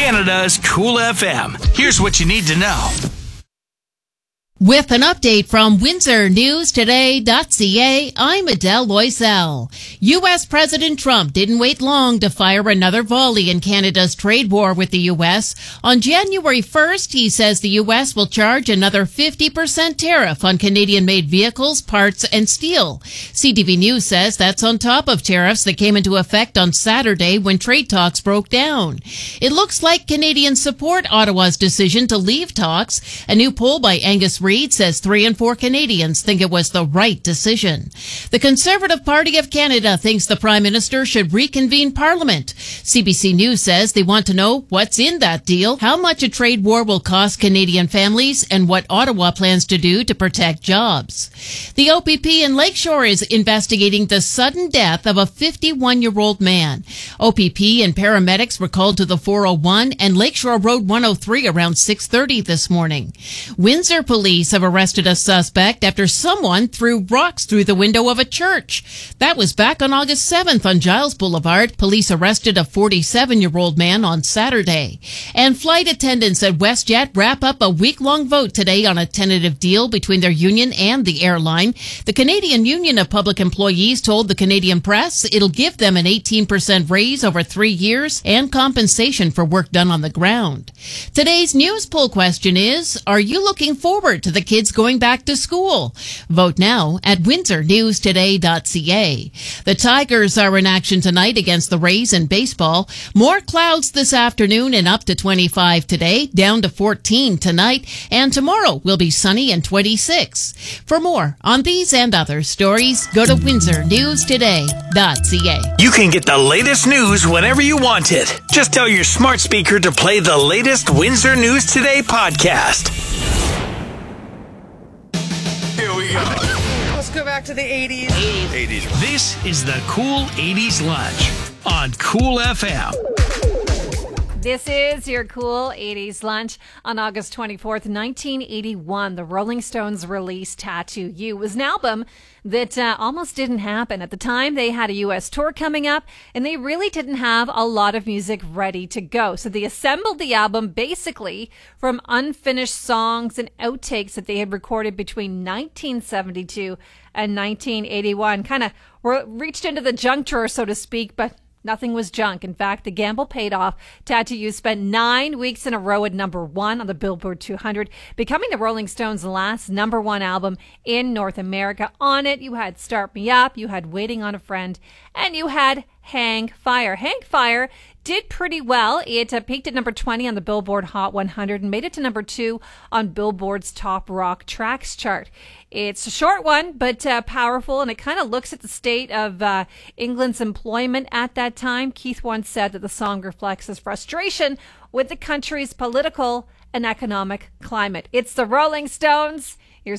Canada's Cool FM. Here's what you need to know. With an update from WindsorNewsToday.ca, I'm Adele Loisel. U.S. President Trump didn't wait long to fire another volley in Canada's trade war with the U.S. On January 1st, he says the U.S. will charge another 50% tariff on Canadian-made vehicles, parts, and steel. CTV News says that's on top of tariffs that came into effect on Saturday when trade talks broke down. It looks like Canadians support Ottawa's decision to leave talks. A new poll by Angus Reid says 3 in 4 Canadians think it was the right decision. The Conservative Party of Canada thinks the Prime Minister should reconvene Parliament. CBC News says they want to know what's in that deal, how much a trade war will cost Canadian families, and what Ottawa plans to do to protect jobs. The OPP in Lakeshore is investigating the sudden death of a 51-year-old man. OPP and paramedics were called to the 401 and Lakeshore Road 103 around 6:30 this morning. Windsor police have arrested a suspect after someone threw rocks through the window of a church. That was back on August 7th on Giles Boulevard. Police arrested a 47-year-old man on Saturday. And flight attendants at WestJet wrap up a week-long vote today on a tentative deal between their union and the airline. The Canadian Union of Public Employees told the Canadian Press it'll give them an 18% raise over 3 years and compensation for work done on the ground. Today's news poll question is, are you looking forward to the kids going back to school? Vote now at WindsorNewsToday.ca. The Tigers are in action tonight against the Rays in baseball. More clouds this afternoon and up to 25 today, down to 14 tonight, and tomorrow will be sunny and 26. For more on these and other stories, go to WindsorNewsToday.ca. You can get the latest news whenever you want it. Just tell your smart speaker to play the latest Windsor News Today podcast. Let's go back to the 80s. 80s. This is the Cool 80s Lunch on Cool FM. This is your Cool 80s Lunch. On August 24th, 1981, the Rolling Stones released Tattoo You. It was an album that almost didn't happen. At the time, they had a U.S. tour coming up, and they really didn't have a lot of music ready to go. So they assembled the album basically from unfinished songs and outtakes that they had recorded between 1972 and 1981. Kind of reached into the junk drawer, so to speak, but nothing was junk. In fact, the gamble paid off. Tattoo You spent 9 weeks in a row at number 1 on the Billboard 200, becoming the Rolling Stones' last number 1 album in North America. On it, you had Start Me Up, you had Waiting on a Friend, and you had Hang Fire. Hang Fire did pretty well. It peaked at number 20 on the Billboard Hot 100 and made it to number 2 on Billboard's Top Rock Tracks chart. It's a short one, but powerful, and it kind of looks at the state of England's employment at that time. Keith once said that the song reflects his frustration with the country's political and economic climate. It's the Rolling Stones. Here's